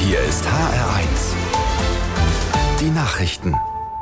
Hier ist HR1. Die Nachrichten.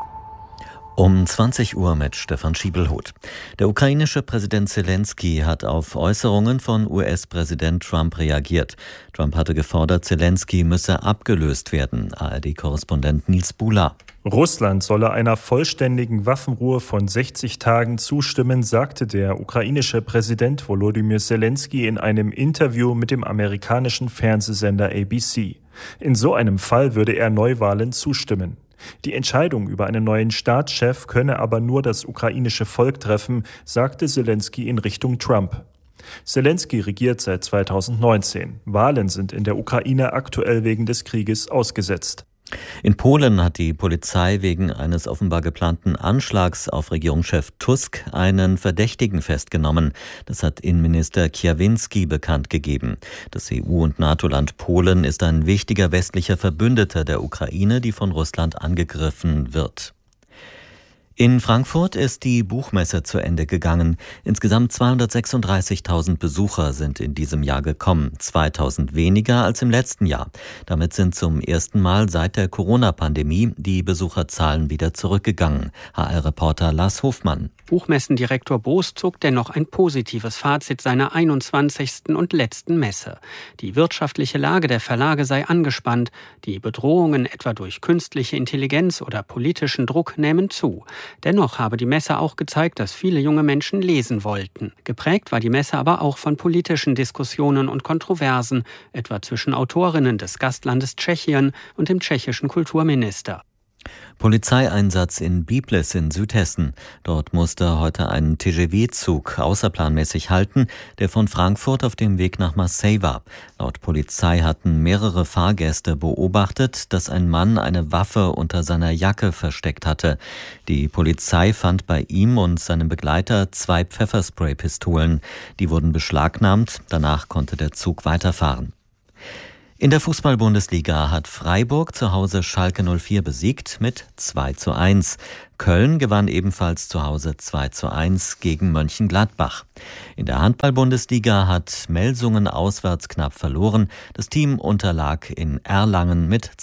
Um 20 Uhr mit Stefan Schiebelhoth. Der ukrainische Präsident Zelensky hat auf Äußerungen von US-Präsident Trump reagiert. Trump hatte gefordert, Zelensky müsse abgelöst werden. ARD-Korrespondent Nils Buhler. Russland solle einer vollständigen Waffenruhe von 60 Tagen zustimmen, sagte der ukrainische Präsident Volodymyr Zelensky in einem Interview mit dem amerikanischen Fernsehsender ABC. In so einem Fall würde er Neuwahlen zustimmen. Die Entscheidung über einen neuen Staatschef könne aber nur das ukrainische Volk treffen, sagte Zelensky in Richtung Trump. Zelensky regiert seit 2019. Wahlen sind in der Ukraine aktuell wegen des Krieges ausgesetzt. In Polen hat die Polizei wegen eines offenbar geplanten Anschlags auf Regierungschef Tusk einen Verdächtigen festgenommen. Das hat Innenminister Kierwiński bekannt gegeben. Das EU- und NATO-Land Polen ist ein wichtiger westlicher Verbündeter der Ukraine, die von Russland angegriffen wird. In Frankfurt ist die Buchmesse zu Ende gegangen. Insgesamt 236.000 Besucher sind in diesem Jahr gekommen, 2.000 weniger als im letzten Jahr. Damit sind zum ersten Mal seit der Corona-Pandemie die Besucherzahlen wieder zurückgegangen. HR-Reporter Lars Hofmann. Buchmessendirektor Boos zog dennoch ein positives Fazit seiner 21. und letzten Messe. Die wirtschaftliche Lage der Verlage sei angespannt, die Bedrohungen etwa durch künstliche Intelligenz oder politischen Druck nähmen zu. Dennoch habe die Messe auch gezeigt, dass viele junge Menschen lesen wollten. Geprägt war die Messe aber auch von politischen Diskussionen und Kontroversen, etwa zwischen Autorinnen des Gastlandes Tschechien und dem tschechischen Kulturminister. Polizeieinsatz in Biblis in Südhessen. Dort musste heute ein TGV-Zug außerplanmäßig halten, der von Frankfurt auf dem Weg nach Marseille war. Laut Polizei hatten mehrere Fahrgäste beobachtet, dass ein Mann eine Waffe unter seiner Jacke versteckt hatte. Die Polizei fand bei ihm und seinem Begleiter 2 Pfefferspray-Pistolen. Die wurden beschlagnahmt, danach konnte der Zug weiterfahren. In der Fußball-Bundesliga hat Freiburg zu Hause Schalke 04 besiegt mit 2:1. Köln gewann ebenfalls zu Hause 2:1 gegen Mönchengladbach. In der Handball-Bundesliga hat Melsungen auswärts knapp verloren. Das Team unterlag in Erlangen mit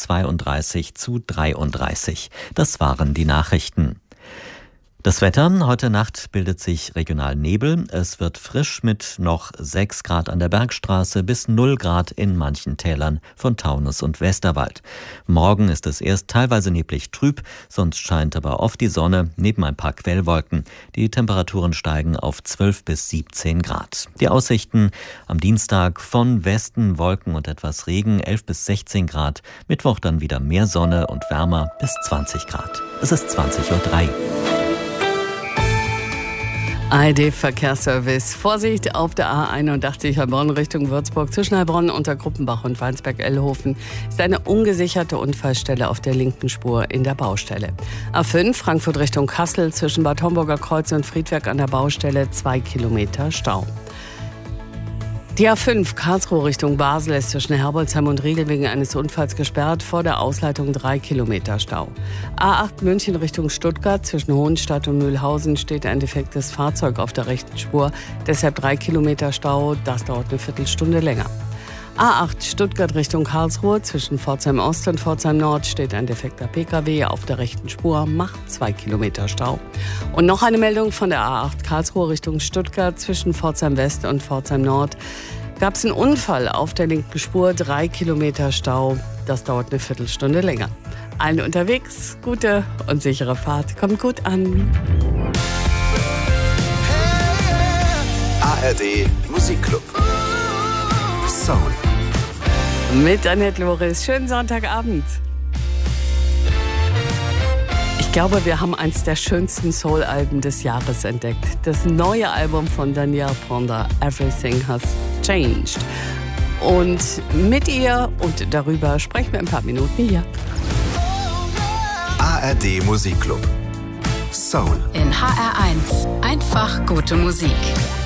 32:33. Das waren die Nachrichten. Das Wetter: Heute Nacht bildet sich regional Nebel. Es wird frisch mit noch 6 Grad an der Bergstraße bis 0 Grad in manchen Tälern von Taunus und Westerwald. Morgen ist es erst teilweise neblig trüb, sonst scheint aber oft die Sonne neben ein paar Quellwolken. Die Temperaturen steigen auf 12 bis 17 Grad. Die Aussichten: am Dienstag von Westen Wolken und etwas Regen, 11 bis 16 Grad. Mittwoch dann wieder mehr Sonne und wärmer bis 20 Grad. Es ist 20:03 Uhr. ARD-Verkehrsservice. Vorsicht auf der A81 Heilbronn Richtung Würzburg. Zwischen Heilbronn, Untergruppenbach und Weinsberg-Ellhofen ist eine ungesicherte Unfallstelle auf der linken Spur in der Baustelle. A5 Frankfurt Richtung Kassel zwischen Bad Homburger Kreuz und Friedberg an der Baustelle 2 Kilometer Stau. Die A5 Karlsruhe Richtung Basel ist zwischen Herbolzheim und Riegel wegen eines Unfalls gesperrt, vor der Ausleitung 3 Kilometer Stau. A8 München Richtung Stuttgart zwischen Hohenstadt und Mühlhausen steht ein defektes Fahrzeug auf der rechten Spur, deshalb 3 Kilometer Stau, das dauert eine Viertelstunde länger. A8 Stuttgart Richtung Karlsruhe zwischen Pforzheim Ost und Pforzheim Nord steht ein defekter Pkw auf der rechten Spur, macht 2 Kilometer Stau. Und noch eine Meldung von der A8 Karlsruhe Richtung Stuttgart zwischen Pforzheim West und Pforzheim Nord. Gab es einen Unfall auf der linken Spur, 3 Kilometer Stau, das dauert eine Viertelstunde länger. Allen unterwegs, gute und sichere Fahrt, kommt gut an. ARD Musikclub. Soul. Mit Annette Loris. Schönen Sonntagabend. Ich glaube, wir haben eins der schönsten Soul-Alben des Jahres entdeckt. Das neue Album von Danielle Ponder, Everything Has Changed. Und mit ihr und darüber sprechen wir ein paar Minuten hier. ARD Musikclub. Soul. In HR1. Einfach gute Musik.